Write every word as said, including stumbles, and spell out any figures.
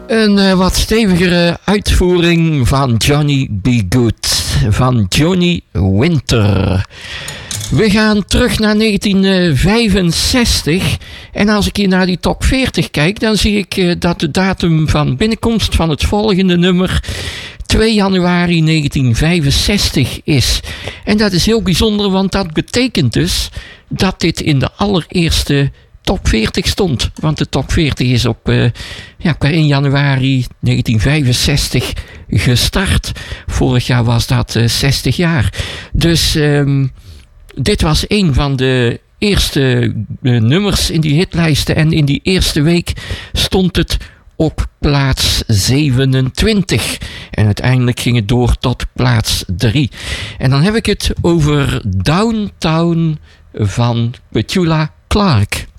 Een uh, wat stevigere uitvoering van Johnny B. Good, van Johnny Winter. We gaan terug naar negentien vijfenzestig en als ik hier naar die top veertig kijk, dan zie ik uh, dat de datum van binnenkomst van het volgende nummer twee januari negentien vijfenzestig is. En dat is heel bijzonder, want dat betekent dus dat dit in de allereerste top veertig stond. Want de top veertig is op uh, ja, per één januari negentien vijfenzestig gestart. Vorig jaar was dat uh, zestig jaar. Dus um, dit was een van de eerste uh, nummers in die hitlijsten. En in die eerste week stond het op plaats zevenentwintig. En uiteindelijk ging het door tot plaats drie. En dan heb ik het over Downtown van Petula Clark.